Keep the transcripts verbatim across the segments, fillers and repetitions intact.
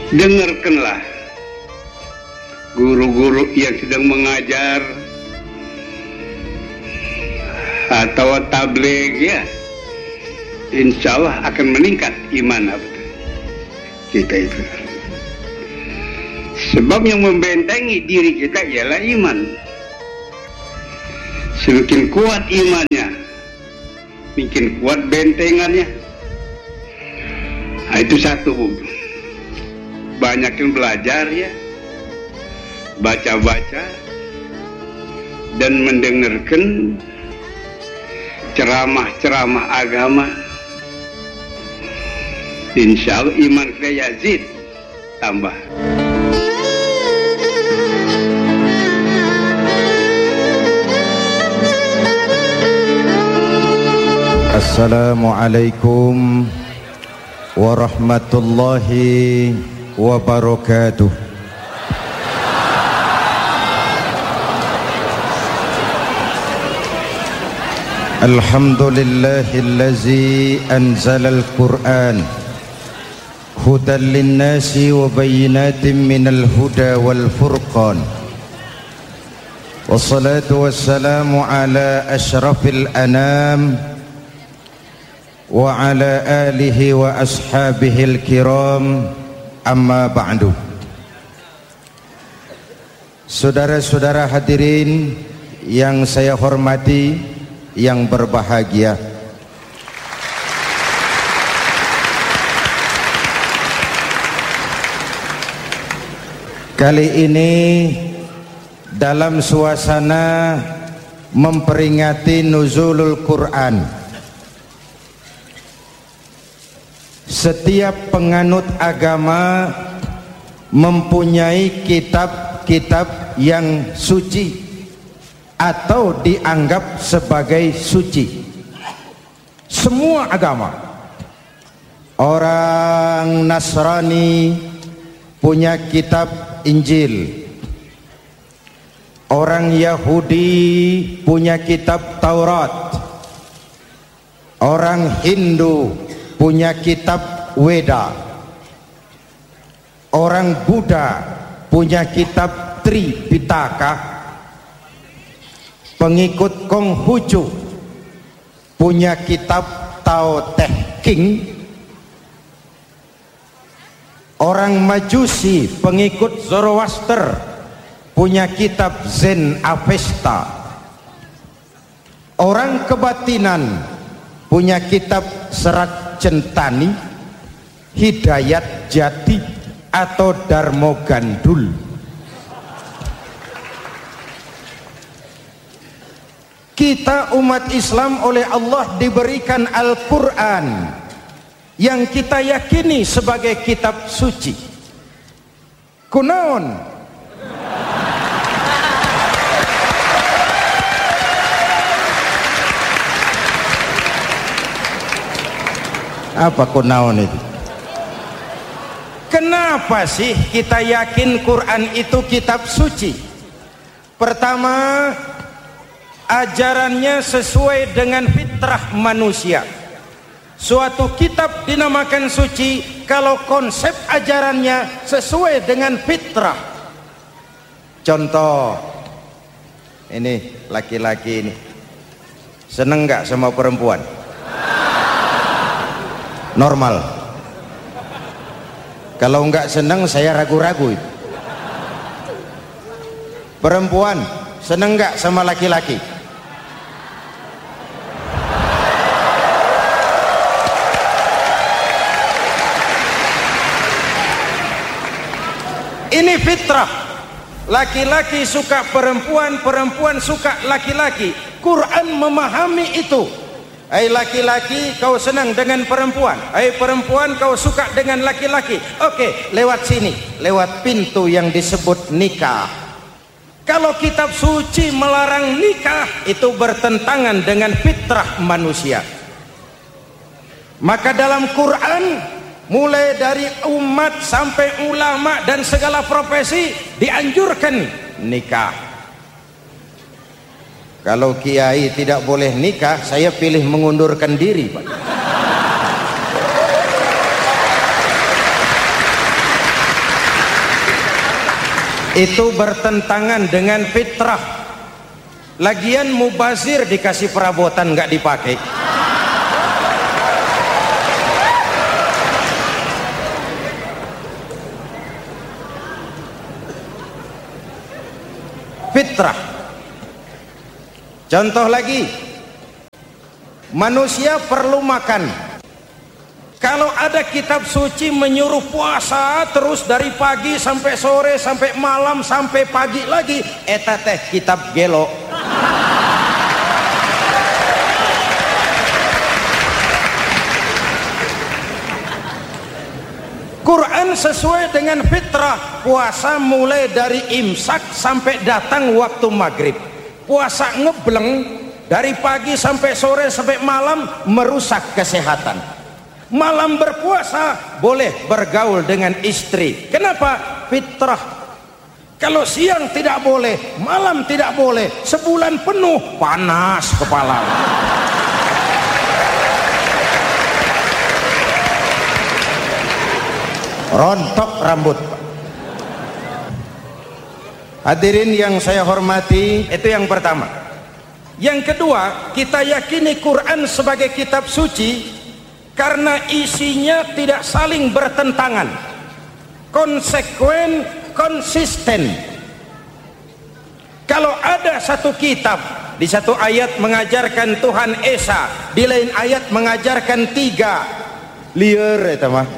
dengarkanlah guru-guru yang sedang mengajar atau tabligh ya, insya Allah akan meningkat iman kita itu. Sebab yang membentengi diri kita ialah iman. Semakin kuat imannya, makin kuat bentengannya. Nah, itu satu. Banyakin belajar ya, baca-baca dan mendengarkan ceramah-ceramah agama. Insya Allah iman kita yazid, tambah. Assalamualaikum warahmatullahi wabarakatuh. Alhamdulillahillazi anzalal Qur'an hudan linnasi wa bayyinatin minal huda wal furqan. Wassalatu wassalamu ala asyrafil anam wa ala alihi wa ashabihil kiram, amma ba'du. Saudara-saudara hadirin yang saya hormati, yang berbahagia, kali ini dalam suasana memperingati nuzulul Quran, setiap penganut agama mempunyai kitab-kitab yang suci atau dianggap sebagai suci. Semua agama. Orang Nasrani punya kitab Injil, orang Yahudi punya kitab Taurat, orang Hindu punya kitab Weda, orang Buddha punya kitab Tripitaka, pengikut Konghucu punya kitab Tao Te Ching, orang Majusi pengikut Zoroaster punya kitab Zen Avesta, orang kebatinan punya kitab Serat Centani, Hidayat Jati atau Darmo Gandul. Kita umat Islam oleh Allah diberikan Al-Quran yang kita yakini sebagai kitab suci. Kunaon? Apa kunaon itu? Kenapa sih kita yakin Quran itu kitab suci? Pertama, ajarannya sesuai dengan fitrah manusia. Suatu kitab dinamakan suci kalau konsep ajarannya sesuai dengan fitrah. Contoh, ini laki-laki ini seneng nggak sama perempuan? Normal. Kalau nggak seneng saya ragu-ragu itu. Perempuan seneng nggak sama laki-laki? Ini fitrah. Laki-laki suka perempuan, perempuan suka laki-laki. Quran memahami itu. Hai laki-laki, kau senang dengan perempuan. Hai perempuan, kau suka dengan laki-laki. Oke, lewat sini, lewat pintu yang disebut nikah. Kalau kitab suci melarang nikah, itu bertentangan dengan fitrah manusia. Maka dalam Quran, mulai dari umat sampai ulama dan segala profesi dianjurkan nikah. Kalau kiai tidak boleh nikah, saya pilih mengundurkan diri, Pak. itu bertentangan dengan fitrah. Lagian mubazir dikasih perabotan nggak dipakai. Fitrah. Contoh lagi, manusia perlu makan. Kalau ada kitab suci menyuruh puasa terus dari pagi sampai sore sampai malam sampai pagi lagi, eta teh kitab gelo. Quran sesuai dengan fitrah, puasa mulai dari imsak sampai datang waktu maghrib. Puasa ngebleng dari pagi sampai sore sampai malam merusak kesehatan. Malam berpuasa boleh bergaul dengan istri. Kenapa? Fitrah. Kalau siang tidak boleh, malam tidak boleh, sebulan penuh panas kepala. Rontok rambut. Hadirin yang saya hormati, itu yang pertama. Yang kedua, kita yakini Quran sebagai kitab suci karena isinya tidak saling bertentangan, konsekuen, konsisten. Kalau ada satu kitab, di satu ayat mengajarkan Tuhan Esa, di lain ayat mengajarkan tiga, liar itu mah.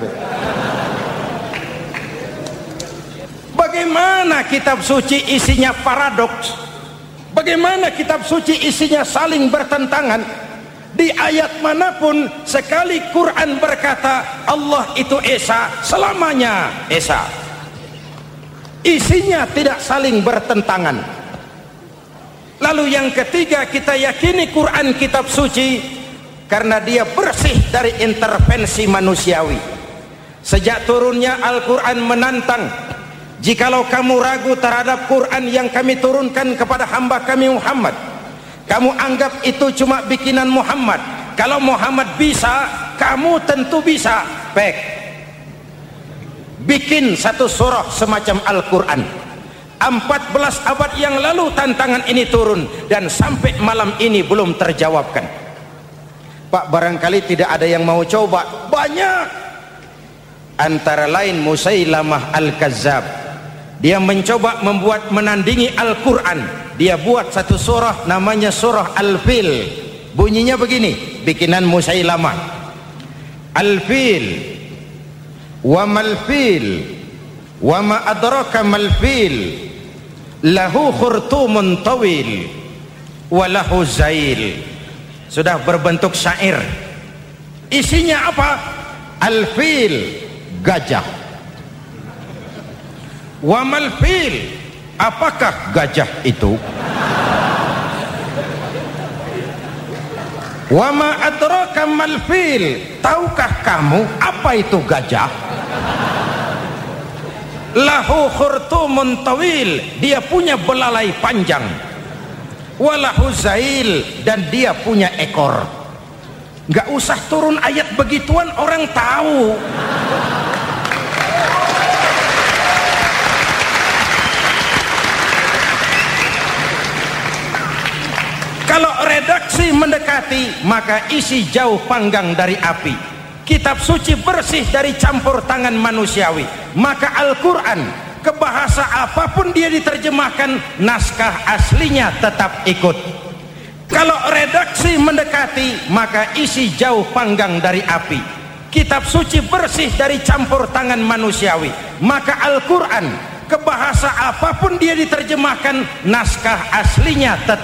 Bagaimana kitab suci isinya paradoks? Bagaimana kitab suci isinya saling bertentangan? Di ayat manapun sekali Quran berkata Allah itu Esa, selamanya Esa. Isinya tidak saling bertentangan. Lalu yang ketiga, kita yakini Quran kitab suci karena dia bersih dari intervensi manusiawi. Sejak turunnya Al-Quran menantang, jikalau kamu ragu terhadap Quran yang kami turunkan kepada hamba kami Muhammad, kamu anggap itu cuma bikinan Muhammad. Kalau Muhammad bisa, kamu tentu bisa. Pek, bikin satu surah semacam Al-Quran. empat belas abad yang lalu tantangan ini turun dan sampai malam ini belum terjawabkan. Pak, barangkali tidak ada yang mau coba. Banyak. Antara lain Musailamah Al-Kazzab, dia mencoba membuat menandingi Al-Quran. Dia buat satu surah namanya surah Al-Fil. Bunyinya begini, bikinan Musailamah. Al-Fil, wa mal-fil, wa ma adraka mal-fil, lahu khurtumun tawil, wa lahu zail. Sudah berbentuk syair. Isinya apa? Al-Fil, gajah. Wa mal-fil, apakah gajah itu? Wa ma adraka mal-fil, tahukah kamu apa itu gajah? Lahu khurtumun tawil, dia punya belalai panjang. Wa lahu zail, dan dia punya ekor. Nggak usah turun ayat begituan, orang tahu. Kalau redaksi mendekati, maka isi jauh panggang dari api. Kitab suci bersih dari campur tangan manusiawi. Maka Al-Quran, ke bahasa apapun dia diterjemahkan, naskah aslinya tetap ikut. Kalau redaksi mendekati, maka isi jauh panggang dari api. Kitab suci bersih dari campur tangan manusiawi. Maka Al-Quran, ke bahasa apapun dia diterjemahkan, naskah aslinya tetap